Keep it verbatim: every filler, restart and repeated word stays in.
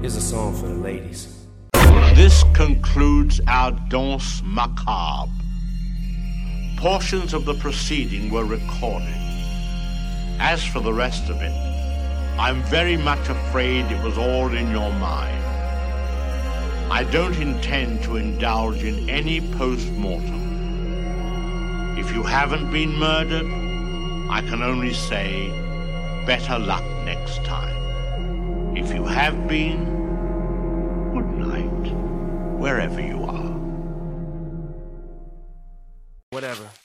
Here's a song for the ladies. This concludes our danse macabre. Portions of the proceeding were recorded. As for the rest of it, I'm very much afraid it was all in your mind. I don't intend to indulge in any post-mortem. If you haven't been murdered, I can only say, better luck next time. If you have been, good night, wherever you are. Whatever.